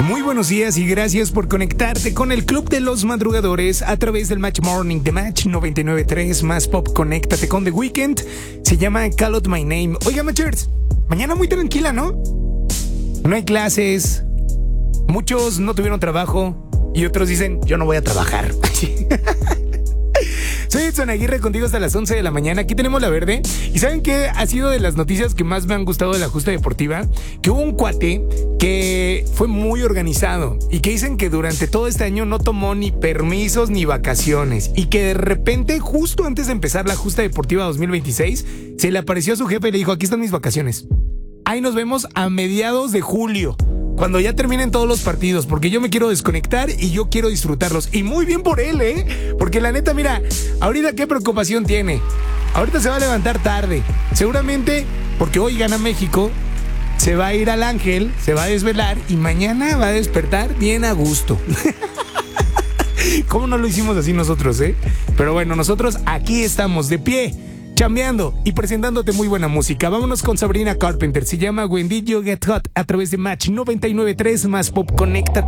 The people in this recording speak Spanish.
Muy buenos días y gracias por conectarte con el Club de los Madrugadores a través del Match Morning de Match 99.3 más Pop. Conéctate con The Weeknd. Se llama Call Out My Name. Oiga, Matchers, mañana muy tranquila, ¿no? No hay clases. Muchos no tuvieron trabajo y otros dicen, yo no voy a trabajar. Soy Edson Aguirre, contigo hasta las 11 de la mañana. Aquí tenemos la verde. ¿Y saben qué ha sido de las noticias que más me han gustado de la justa deportiva? Que hubo un cuate que fue muy organizado y que dicen que durante todo este año no tomó ni permisos ni vacaciones y que de repente, justo antes de empezar la justa deportiva 2026, se le apareció a su jefe y le dijo, aquí están mis vacaciones. Ahí nos vemos a mediados de julio, cuando ya terminen todos los partidos, porque yo me quiero desconectar y yo quiero disfrutarlos. Y muy bien por él, porque la neta, mira, ahorita qué preocupación tiene. Ahorita se va a levantar tarde. Seguramente, porque hoy gana México, se va a ir al Ángel, se va a desvelar y mañana va a despertar bien a gusto. ¿Cómo no lo hicimos así nosotros, Pero bueno, nosotros aquí estamos de pie, chambeando y presentándote muy buena música. Vámonos con Sabrina Carpenter. Se llama When Did You Get Hot a través de Match 99.3 más Pop. Conéctate.